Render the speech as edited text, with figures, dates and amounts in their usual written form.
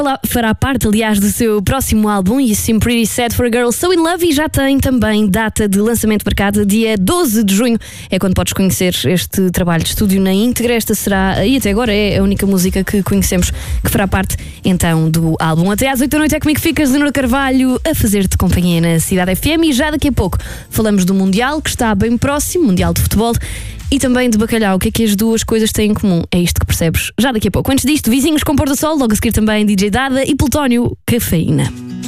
Fará parte, aliás, do seu próximo álbum, You Seem Pretty Sad for a Girl So In Love, e já tem também data de lançamento marcada, dia 12 de junho. É quando podes conhecer este trabalho de estúdio na íntegra. Esta será, e até agora é a única música que conhecemos que fará parte então do álbum. Até às 8 da noite é comigo que ficas, Leonor Carvalho, a fazer-te companhia na Cidade FM. E já daqui a pouco falamos do Mundial, que está bem próximo, Mundial de Futebol, e também de bacalhau. O que é que as duas coisas têm em comum? É isto que percebes já daqui a pouco. Antes disto, Vizinhos com Pôr do Sol, logo a seguir também DJ Dada e Plutónio, Cafeína.